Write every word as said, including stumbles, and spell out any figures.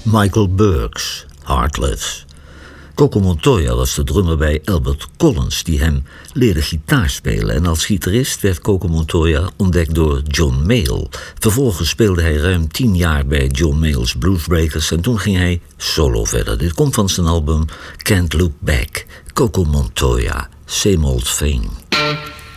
Michael Burks, Heartless. Coco Montoya was de drummer bij Albert Collins, die hem leerde gitaar spelen. En als gitarist werd Coco Montoya ontdekt door John Mayall. Vervolgens speelde hij ruim tien jaar bij John Mayall's Bluesbreakers en toen ging hij solo verder. Dit komt van zijn album Can't Look Back. Coco Montoya, Same Old Thing.